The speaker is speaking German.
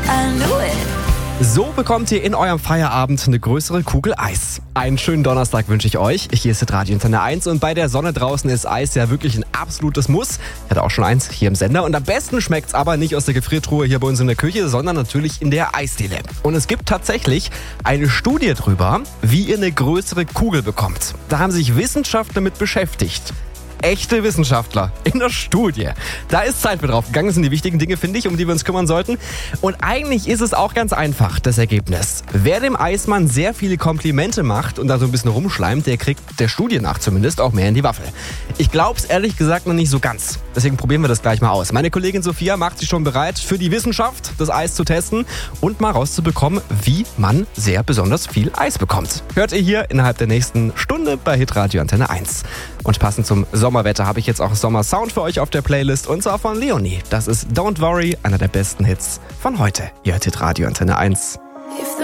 I knew it. So bekommt ihr in eurem Feierabend eine größere Kugel Eis. Einen schönen Donnerstag wünsche ich euch. Hier ist Radio Antenne 1 und bei der Sonne draußen ist Eis ja wirklich ein absolutes Muss. Ich hatte auch schon eins hier im Sender und am besten schmeckt's aber nicht aus der Gefriertruhe hier bei uns in der Küche, sondern natürlich in der Eisdiele. Und es gibt tatsächlich eine Studie drüber, wie ihr eine größere Kugel bekommt. Da haben sich Wissenschaftler mit beschäftigt. Echte Wissenschaftler in der Studie. Da ist Zeit für drauf gegangen. Das sind die wichtigen Dinge, finde ich, um die wir uns kümmern sollten. Und eigentlich ist es auch ganz einfach, das Ergebnis. Wer dem Eismann sehr viele Komplimente macht und da so ein bisschen rumschleimt, der kriegt der Studie nach zumindest auch mehr in die Waffel. Ich glaube es ehrlich gesagt noch nicht so ganz. Deswegen probieren wir das gleich mal aus. Meine Kollegin Sophia macht sich schon bereit für die Wissenschaft, das Eis zu testen und mal rauszubekommen, wie man sehr besonders viel Eis bekommt. Hört ihr hier innerhalb der nächsten Stunde bei Hitradio Antenne 1. Und passend zum Sommerwetter habe ich jetzt auch Sommersound für euch auf der Playlist und zwar von Leonie. Das ist Don't Worry, einer der besten Hits von heute. Ihr hört Hitradio Antenne 1. If the